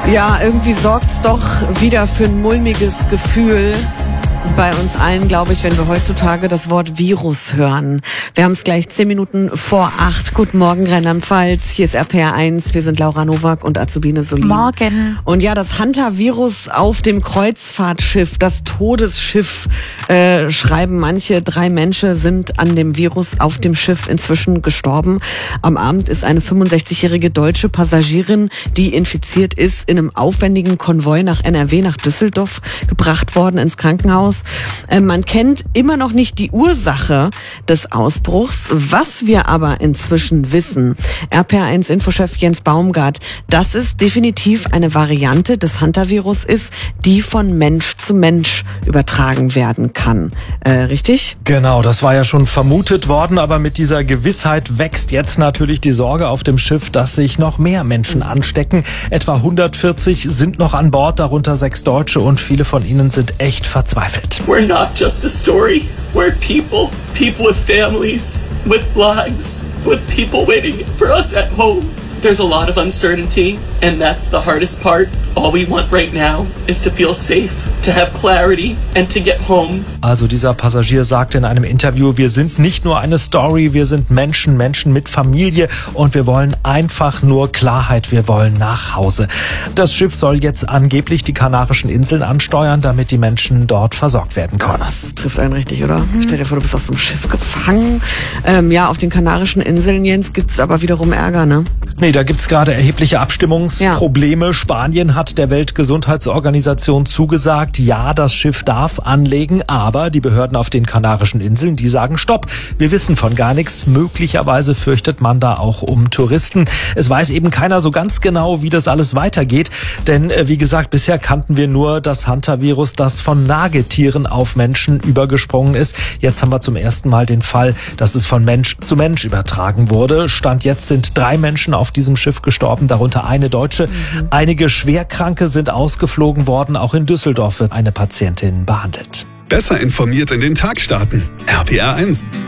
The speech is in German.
Ja, irgendwie sorgt's doch wieder für ein mulmiges Gefühl bei uns allen, glaube ich, wenn wir heutzutage das Wort Virus hören. Wir haben es gleich 10 Minuten vor 8. Guten Morgen, Rheinland-Pfalz. Hier ist RPR 1. Wir sind Laura Nowak und Azubine Solin. Morgen. Und ja, das Hantavirus auf dem Kreuzfahrtschiff, das Todesschiff, schreiben manche. 3 Menschen sind an dem Virus auf dem Schiff inzwischen gestorben. Am Abend ist eine 65-jährige deutsche Passagierin, die infiziert ist, in einem aufwendigen Konvoi nach NRW, nach Düsseldorf gebracht worden ins Krankenhaus. Man kennt immer noch nicht die Ursache des Ausbruchs. Was wir aber inzwischen wissen, RPR1 Infochef Jens Baumgart, dass es definitiv eine Variante des Hantavirus ist, die von Mensch zu Mensch übertragen werden kann. Richtig? Genau, das war ja schon vermutet worden, aber mit dieser Gewissheit wächst jetzt natürlich die Sorge auf dem Schiff, dass sich noch mehr Menschen anstecken. Etwa 140 sind noch an Bord, darunter 6 Deutsche, und viele von ihnen sind echt verzweifelt. We're not just a story. We're people with families, with lives, with people waiting for us at home. There's a lot of uncertainty, and that's the hardest part. All we want right now is to feel safe, to have clarity and to get home. Also dieser Passagier sagte in einem Interview, wir sind nicht nur eine Story, wir sind Menschen mit Familie, und wir wollen einfach nur Klarheit, wir wollen nach Hause. Das Schiff soll jetzt angeblich die Kanarischen Inseln ansteuern, damit die Menschen dort versorgt werden können. Das trifft einen richtig, oder? Stell dir vor, du bist auf so einem Schiff gefangen. Ja, auf den Kanarischen Inseln, Jens, gibt's aber wiederum Ärger, ne? Nee, da gibt's gerade erhebliche Abstimmungsprobleme. Ja. Spanien hat der Weltgesundheitsorganisation zugesagt, ja, das Schiff darf anlegen, aber die Behörden auf den Kanarischen Inseln, die sagen Stopp. Wir wissen von gar nichts. Möglicherweise fürchtet man da auch um Touristen. Es weiß eben keiner so ganz genau, wie das alles weitergeht, denn wie gesagt, bisher kannten wir nur das Hantavirus, das von Nagetieren auf Menschen übergesprungen ist. Jetzt haben wir zum ersten Mal den Fall, dass es von Mensch zu Mensch übertragen wurde. Stand jetzt sind 3 Menschen auf diesem Schiff gestorben, darunter eine Deutsche. Einige Schwerkranke sind ausgeflogen worden. Auch in Düsseldorf wird eine Patientin behandelt. Besser informiert in den Tag starten. RPR 1.